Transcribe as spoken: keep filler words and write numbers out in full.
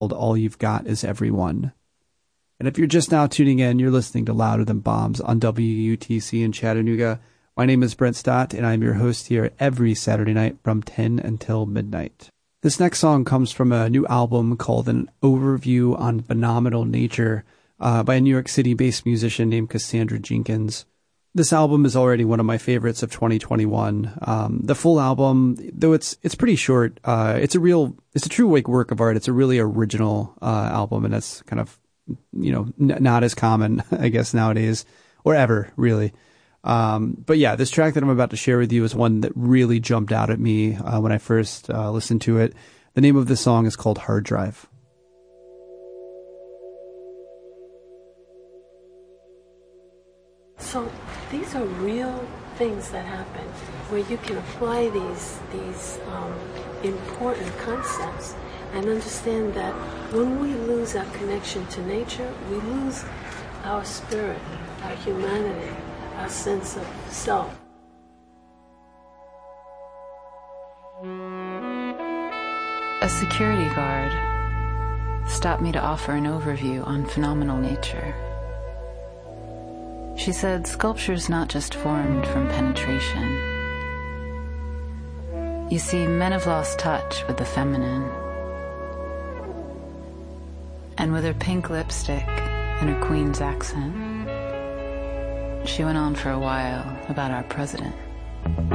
All You've Got Is Everyone. And if you're just now tuning in, you're listening to Louder Than Bombs on W U T C in Chattanooga. My name is Brent Stott, and I'm your host here every Saturday night from ten until midnight. This next song comes from a new album called An Overview on Phenomenal Nature uh, by a New York City-based musician named Cassandra Jenkins. This album is already one of my favorites of twenty twenty-one. Um, the full album, though it's it's pretty short, uh, it's a real, it's a true like work of art. It's a really original uh, album, and that's kind of, you know, n- not as common, I guess, nowadays, or ever, really. Um, but yeah, this track that I'm about to share with you is one that really jumped out at me uh, when I first uh, listened to it. The name of this song is called Hard Drive. So these are real things that happen where you can apply these these um, important concepts and understand that when we lose our connection to nature, we lose our spirit, our humanity, our sense of self. A security guard stopped me to offer an overview on phenomenal nature. She said sculpture's not just formed from penetration. You see, men have lost touch with the feminine. And with her pink lipstick and her queen's accent, she went on for a while about our president.